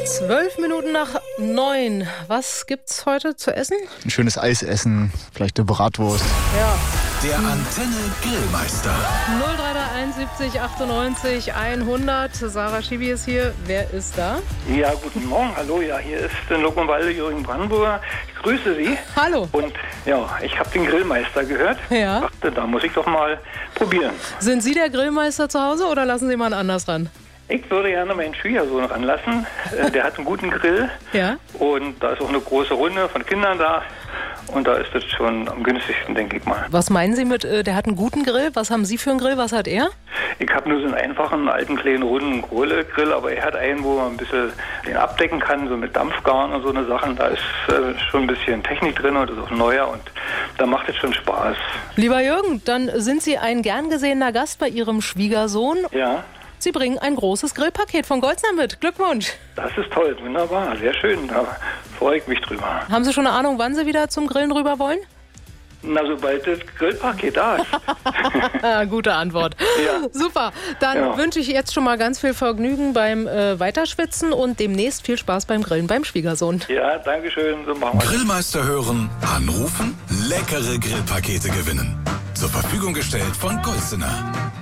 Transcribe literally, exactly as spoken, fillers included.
Zwölf Minuten nach neun. Was gibt's heute zu essen? Ein schönes Eis essen, vielleicht eine Bratwurst. Ja. Der Antenne Grillmeister. null drei drei eins siebzig achtundneunzig hundert. Sarah Schibi ist hier. Wer ist da? Ja, guten Morgen. Hallo, ja, hier ist in Luckenwalde Jürgen Brandenburger. Ich grüße Sie. Hallo. Und ja, ich habe den Grillmeister gehört. Ja. Ich dachte, da muss ich doch mal probieren. Sind Sie der Grillmeister zu Hause oder lassen Sie mal anders ran? Ich würde gerne meinen Schwiegersohn ranlassen. Äh, Der hat einen guten Grill. Ja. Und da ist auch eine große Runde von Kindern da. Und da ist das schon am günstigsten, denke ich mal. Was meinen Sie mit, äh, der hat einen guten Grill? Was haben Sie für einen Grill? Was hat er? Ich habe nur so einen einfachen, alten, kleinen, runden Kohlegrill, aber er hat einen, wo man ein bisschen den abdecken kann, so mit Dampfgarn und so eine Sachen. Da ist äh, schon ein bisschen Technik drin und das ist auch neuer und da macht es schon Spaß. Lieber Jürgen, dann sind Sie ein gern gesehener Gast bei Ihrem Schwiegersohn. Ja. Sie bringen ein großes Grillpaket von Goldsner mit. Glückwunsch. Das ist toll, wunderbar, sehr schön. Da freue ich mich drüber. Haben Sie schon eine Ahnung, wann Sie wieder zum Grillen rüber wollen? Na, sobald das Grillpaket da ist. Gute Antwort. Ja. Super. Dann Ja. wünsche ich jetzt schon mal ganz viel Vergnügen beim äh, Weiterschwitzen und demnächst viel Spaß beim Grillen beim Schwiegersohn. Ja, danke schön, so machen wir. Grillmeister hören, anrufen, leckere Grillpakete gewinnen. Zur Verfügung gestellt von Goldsner.